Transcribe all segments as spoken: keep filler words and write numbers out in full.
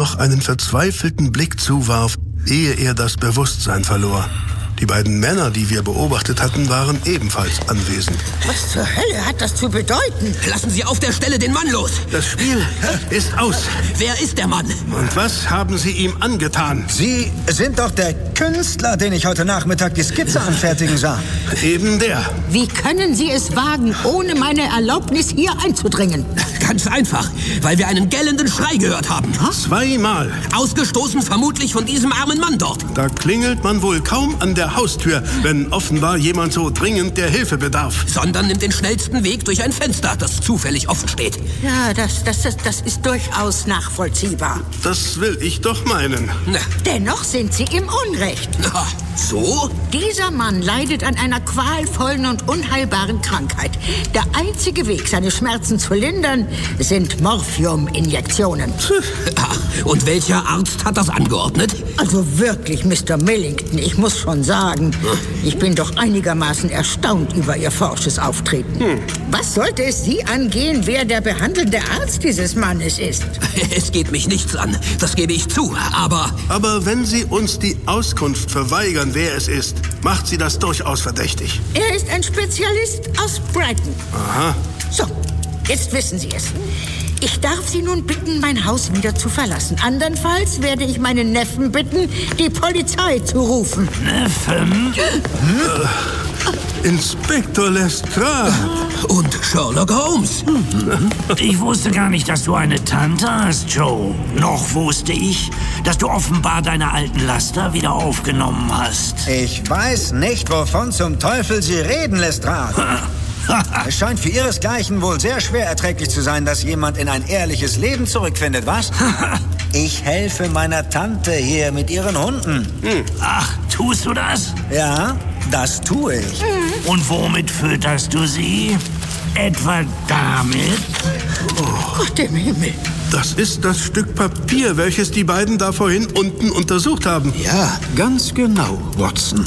noch einen verzweifelten Blick zuwarf, ehe er das Bewusstsein verlor. Die beiden Männer, die wir beobachtet hatten, waren ebenfalls anwesend. Was zur Hölle hat das zu bedeuten? Lassen Sie auf der Stelle den Mann los! Das Spiel ist aus. Wer ist der Mann? Und was haben Sie ihm angetan? Sie sind doch der Künstler, den ich heute Nachmittag die Skizze anfertigen sah. Eben der. Wie können Sie es wagen, ohne meine Erlaubnis hier einzudringen? Ganz einfach, weil wir einen gellenden Schrei gehört haben. Zweimal. Ausgestoßen vermutlich von diesem armen Mann dort. Da klingelt man wohl kaum an der Haustür, wenn offenbar jemand so dringend der Hilfe bedarf. Sondern nimmt den schnellsten Weg durch ein Fenster, das zufällig offen steht. Ja, das, das, das, das ist durchaus nachvollziehbar. Das will ich doch meinen. Na, Dennoch sind Sie im Unrecht. na, so? Dieser Mann leidet an einer qualvollen und unheilbaren Krankheit. Der einzige Weg, seine Schmerzen zu lindern, sind Morphium-Injektionen. Ach, und welcher Arzt hat das angeordnet? Also wirklich, Mister Millington, ich muss schon sagen, ich bin doch einigermaßen erstaunt über Ihr forsches Auftreten. Hm. Was sollte es Sie angehen, wer der behandelnde Arzt dieses Mannes ist? Es geht mich nichts an, das gebe ich zu, aber... Aber wenn Sie uns die Auskunft verweigern, wer es ist, macht Sie das durchaus verdächtig. Er ist ein Spezialist aus Brighton. Aha. So, jetzt wissen Sie es. Ich darf Sie nun bitten, mein Haus wieder zu verlassen. Andernfalls werde ich meinen Neffen bitten, die Polizei zu rufen. Neffen? Äh, Inspektor Lestrade. Und Sherlock Holmes. Ich wusste gar nicht, dass du eine Tante hast, Joe. Noch wusste ich, dass du offenbar deine alten Laster wieder aufgenommen hast. Ich weiß nicht, wovon zum Teufel Sie reden, Lestrade. Es scheint für Ihresgleichen wohl sehr schwer erträglich zu sein, dass jemand in ein ehrliches Leben zurückfindet, was? Ich helfe meiner Tante hier mit ihren Hunden. Hm. Ach, tust du das? Ja, das tue ich. Und womit fütterst du sie? Etwa damit? Oh Gott im Himmel. Das ist das Stück Papier, welches die beiden da vorhin unten untersucht haben. Ja, ganz genau, Watson.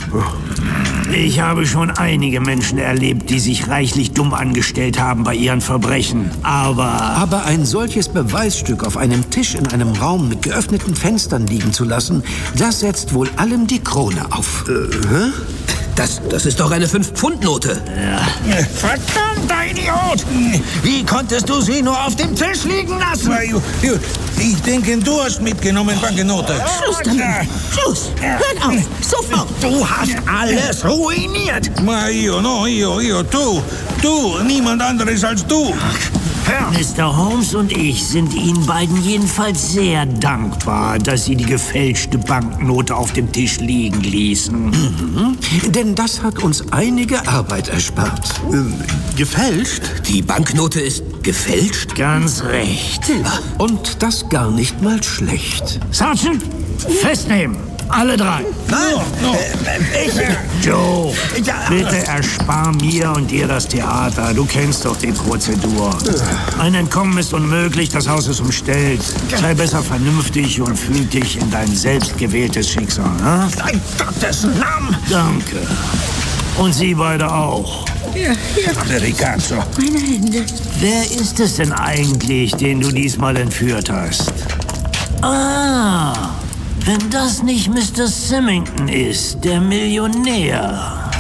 Ich habe schon einige Menschen erlebt, die sich reichlich dumm angestellt haben bei ihren Verbrechen. Aber... Aber ein solches Beweisstück auf einem Tisch in einem Raum mit geöffneten Fenstern liegen zu lassen, das setzt wohl allem die Krone auf. Äh, hä? Das, das ist doch eine fünf-Pfund-Note. Ja. Verdammter Idiot! Wie konntest du sie nur auf dem Tisch liegen lassen? Ich denke, du hast mitgenommen, Banknote. Schluss damit. Schluss. Hört auf. Sofort. Du hast alles ruiniert. Ma io, no, io, io, du. Du, niemand anderes als du. Mister Holmes und ich sind Ihnen beiden jedenfalls sehr dankbar, dass Sie die gefälschte Banknote auf dem Tisch liegen ließen. Mhm. Denn das hat uns einige Arbeit erspart. Äh, gefälscht? Die Banknote ist gefälscht? Ganz recht. Und das gar nicht mal schlecht. Sergeant, festnehmen. Alle drei. Nein, No, no. äh, ich... Joe, Ja, bitte erspar mir und dir das Theater. Du kennst doch die Prozedur. Ein Entkommen ist unmöglich, das Haus ist umstellt. Sei besser vernünftig und fühl dich in dein selbstgewähltes Schicksal. Ne? In Gottes Namen. Danke. Und Sie beide auch. Ja, hier. Amerikaner. Meine Hände. Wer ist es denn eigentlich, den du diesmal entführt hast? Ah, wenn das nicht Mister Symington ist, der Millionär.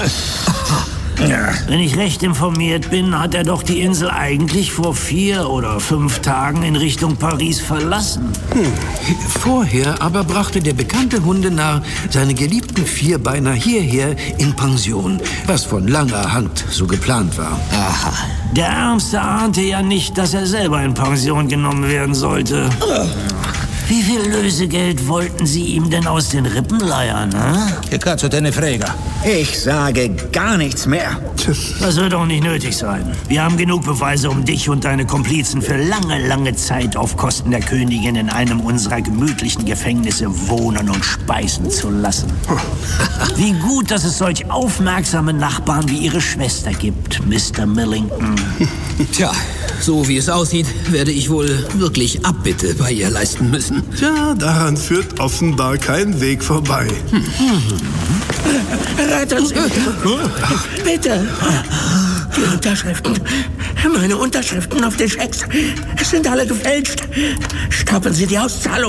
Ja. Wenn ich recht informiert bin, hat er doch die Insel eigentlich vor vier oder fünf Tagen in Richtung Paris verlassen. Hm. Vorher aber brachte der bekannte Hundenarr seine geliebten Vierbeiner hierher in Pension, was von langer Hand so geplant war. Aha. Der Ärmste ahnte ja nicht, dass er selber in Pension genommen werden sollte. Wie viel Lösegeld wollten Sie ihm denn aus den Rippen leiern, ne? Che cazzo te ne frega? Ich sage gar nichts mehr. Das wird auch nicht nötig sein. Wir haben genug Beweise, um dich und deine Komplizen für lange, lange Zeit auf Kosten der Königin in einem unserer gemütlichen Gefängnisse wohnen und speisen zu lassen. Wie gut, dass es solch aufmerksame Nachbarn wie Ihre Schwester gibt, Mister Millington. Tja, so wie es aussieht, werde ich wohl wirklich Abbitte bei ihr leisten müssen. Tja, daran führt offenbar kein Weg vorbei. Hm. Retten Sie! Bitte! Die Unterschriften, meine Unterschriften auf den Schecks, sind alle gefälscht. Stoppen Sie die Auszahlung!